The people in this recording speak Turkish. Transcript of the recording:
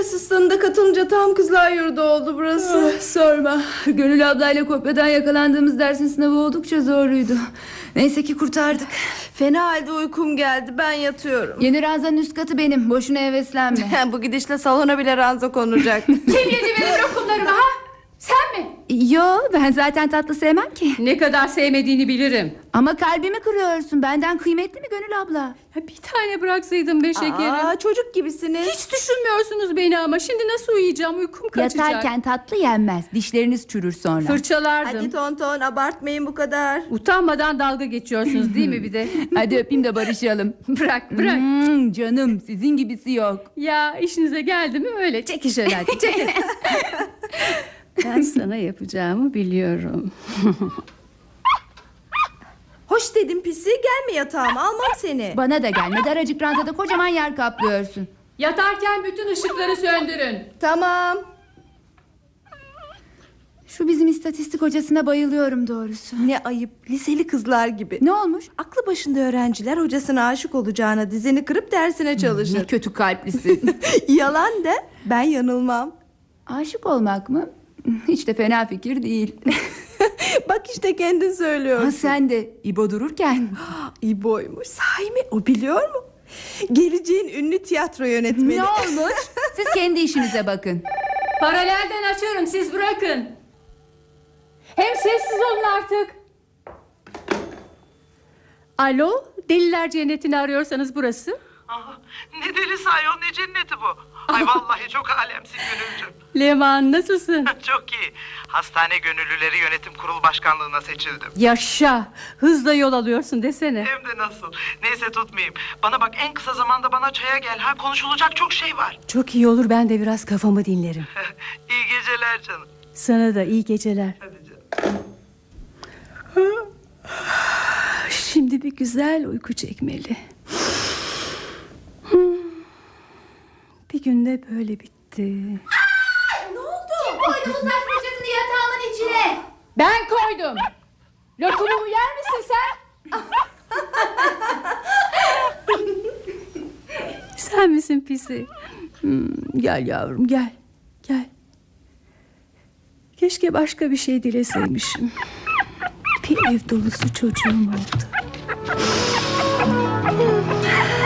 asistanı da katılınca tam kızlar yurdu oldu burası. Sorma. Gönül ablayla kopyadan yakalandığımız dersin sınavı oldukça zorluydu. Neyse ki kurtardık. Fena halde uykum geldi, ben yatıyorum. Yeni ranzanın üst katı benim, boşuna heveslenme. Bu gidişle salona bile ranza konacak. Kim yedi benim lokumlarımı ha? Sen mi? Yo, ben zaten tatlı sevmem ki. Ne kadar sevmediğini bilirim. Ama kalbimi kırıyorsun. Benden kıymetli mi Gönül abla? Bir tane bıraksaydın be şekerim. Çocuk gibisiniz. Hiç düşünmüyorsunuz beni ama şimdi nasıl uyuyacağım, uykum kaçacak. Yatarken tatlı yenmez, dişleriniz çürür sonra. Fırçalardım. Hadi tonton, abartmayın bu kadar. Utanmadan dalga geçiyorsunuz değil mi bir de? Hadi öpeyim de barışalım. Bırak. Canım, sizin gibisi yok. Ya işinize geldi mi öyle çekil şöyle hadi çekil. Ben sana yapacağımı biliyorum. Hoş dedim pisi, gelme yatağıma, almam seni. Bana da gelme, daracık ranzada kocaman yer kaplıyorsun. Yatarken bütün ışıkları söndürün. Tamam. Şu bizim istatistik hocasına bayılıyorum doğrusu. Ne ayıp, liseli kızlar gibi. Ne olmuş? Aklı başında öğrenciler hocasına aşık olacağına dizini kırıp dersine çalışır. Ne kötü kalplisin. Yalan de, ben yanılmam. Aşık olmak mı? Hiç de fena fikir değil. Bak işte kendin söylüyorsun. Sen de İbo dururken. İbo'ymuş, sahi mi? O biliyor mu? Geleceğin ünlü tiyatro yönetmeni. Ne olmuş? Siz kendi işinize bakın. Paralelden açıyorum, siz bırakın. Hem sessiz olun artık. Alo, Deliler Cenneti'ni arıyorsanız burası. Ne delisi ayol, ne cenneti bu. Ay vallahi çok alemsin Gönülcüm. Leman nasılsın? Çok iyi. Hastane Gönüllüleri Yönetim Kurulu Başkanlığı'na seçildim. Yaşa, hızla yol alıyorsun desene. Hem de nasıl. Neyse tutmayayım. Bana bak, en kısa zamanda bana çaya gel. Ha, konuşulacak çok şey var. Çok iyi olur, ben de biraz kafamı dinlerim. İyi geceler canım. Sana da iyi geceler. Hadi canım. Şimdi bir güzel uyku çekmeli. Bir günde böyle bitti. Ne oldu? Kim koydu uzak fırçasını yatağımın içine? Ben koydum. Lokumumu yer misin sen? Sen misin pisi? Gel yavrum gel. Gel. Keşke başka bir şey dileseymişim. Bir ev dolusu çocuğum oldu.